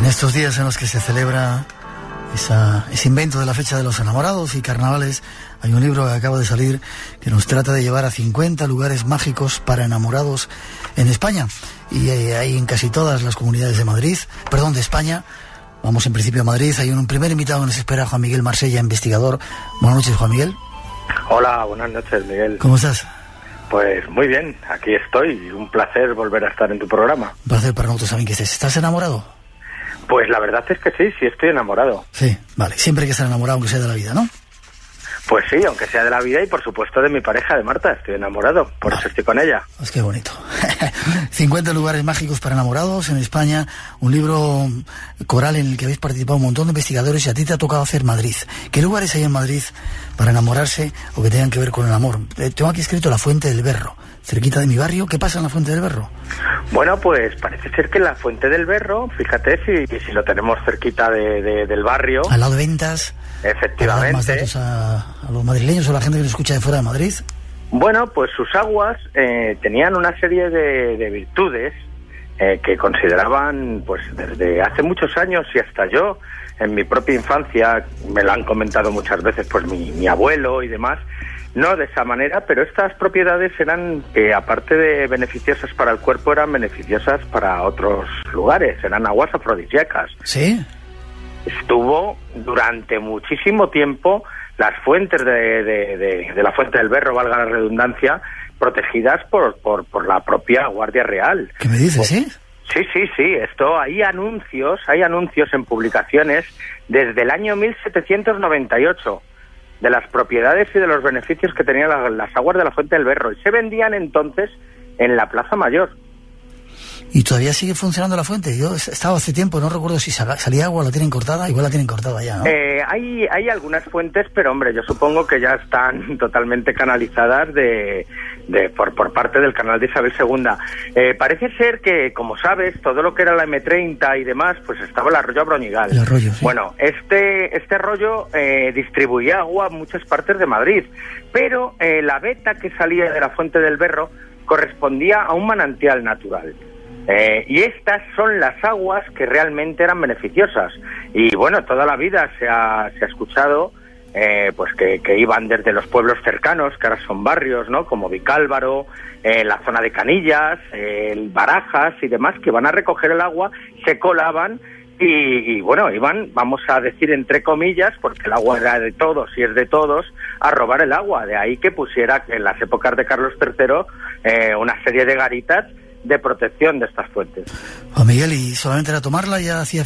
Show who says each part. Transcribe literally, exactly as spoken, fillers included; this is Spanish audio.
Speaker 1: En estos días en los que se celebra esa, ese invento de la fecha de los enamorados y carnavales, hay un libro que acaba de salir que nos trata de llevar a cincuenta lugares mágicos para enamorados en España. Y eh, hay en casi todas las comunidades de Madrid, perdón, de España. Vamos en principio a Madrid. Hay un primer invitado que nos espera, Juan Miguel Marsella, investigador. Buenas noches, Juan Miguel.
Speaker 2: Hola, buenas noches, Miguel.
Speaker 1: ¿Cómo estás?
Speaker 2: Pues muy bien, aquí estoy. Un placer volver a estar en tu programa.
Speaker 1: Un placer para nosotros también que estés. ¿Estás enamorado?
Speaker 2: Pues la verdad es que sí, sí estoy enamorado.
Speaker 1: Sí, vale. Siempre hay que estar enamorado, aunque sea de la vida, ¿no?
Speaker 2: Pues sí, aunque sea de la vida y por supuesto de mi pareja, de Marta. Estoy enamorado, por vale. Eso estoy con ella.
Speaker 1: Pues qué bonito. cincuenta lugares mágicos para enamorados en España. Un libro coral en el que habéis participado un montón de investigadores y a ti te ha tocado hacer Madrid. ¿Qué lugares hay en Madrid para enamorarse o que tengan que ver con el amor? Eh, tengo aquí escrito La Fuente del Berro, cerquita de mi barrio. ¿Qué pasa en La Fuente del Berro?
Speaker 2: Bueno, pues parece ser que La Fuente del Berro, fíjate si, si lo tenemos cerquita de, de, del barrio.
Speaker 1: Al lado de Ventas.
Speaker 2: Efectivamente.
Speaker 1: Para dar más datos a, a los madrileños o a la gente que nos escucha de fuera de Madrid.
Speaker 2: Bueno, pues sus aguas eh, tenían una serie de, de virtudes eh, que consideraban, pues desde hace muchos años y hasta yo, en mi propia infancia, me lo han comentado muchas veces pues mi, mi abuelo y demás, no de esa manera, pero estas propiedades eran, eh, aparte de beneficiosas para el cuerpo, eran beneficiosas para otros lugares, eran aguas afrodisíacas.
Speaker 1: ¿Sí?
Speaker 2: Estuvo durante muchísimo tiempo las fuentes de, de, de, de la Fuente del Berro, valga la redundancia, protegidas por, por, por la propia Guardia Real.
Speaker 1: ¿Qué me dices, sí?
Speaker 2: Sí, sí, sí, esto, hay anuncios, hay anuncios en publicaciones desde el año mil setecientos noventa y ocho de las propiedades y de los beneficios que tenían las, las aguas de la Fuente del Berro, y se vendían entonces en la Plaza Mayor.
Speaker 1: ¿Y todavía sigue funcionando la fuente? Yo he estado hace tiempo, no recuerdo si salía agua, la tienen cortada, igual la tienen cortada ya, ¿no?
Speaker 2: Eh, hay, hay algunas fuentes, pero hombre, yo supongo que ya están totalmente canalizadas de, de por, por parte del canal de Isabel segunda. Eh, parece ser que, como sabes, todo lo que era la eme treinta y demás, pues estaba el arroyo Abroñigal.
Speaker 1: El arroyo, sí.
Speaker 2: Bueno, este, este arroyo eh, distribuía agua a muchas partes de Madrid, pero eh, la veta que salía de la Fuente del Berro correspondía a un manantial natural. Eh, y estas son las aguas que realmente eran beneficiosas. Y bueno, toda la vida se ha, se ha escuchado eh, pues que, que iban desde los pueblos cercanos, que ahora son barrios, ¿no? Como Vicálvaro, eh, la zona de Canillas, eh, Barajas y demás, que van a recoger el agua, se colaban y, y bueno, iban, vamos a decir entre comillas, porque el agua era de todos y es de todos, a robar el agua. De ahí que pusiera en las épocas de Carlos tercero eh, una serie de garitas de protección de estas fuentes.
Speaker 1: Juan Miguel, ¿y solamente era tomarla ya hacía